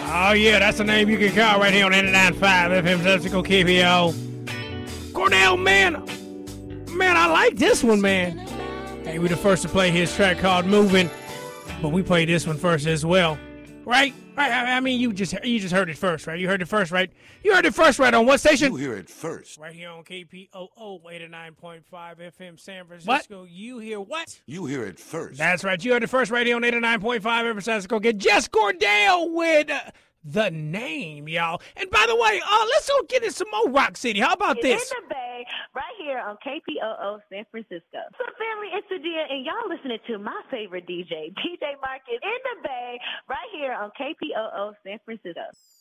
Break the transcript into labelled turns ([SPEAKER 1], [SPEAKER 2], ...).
[SPEAKER 1] Oh, yeah, that's the name you can call right here on 89.5 FM Jessica KPO. Cornell, man, I like this one, man. Hey, we the first to play his track called Moving, but we played this one first as well. Right? I mean, you just heard it first, right? You heard it first, right? You heard it first, right? On what station?
[SPEAKER 2] You hear it first.
[SPEAKER 1] Right here on KPOO 89.5 FM San Francisco. What? You hear what?
[SPEAKER 2] You hear it first.
[SPEAKER 1] That's right. You heard it first right here on 89.5 FM San Francisco. Get Jess Cordell with The Name, y'all. And by the way, let's go get in some more Rock City. How about this?
[SPEAKER 3] In the Bay, right here on KPOO San Francisco. So family, it's Adia, and y'all listening to my favorite DJ, DJ Marcus, in the Bay, right here on KPOO San Francisco.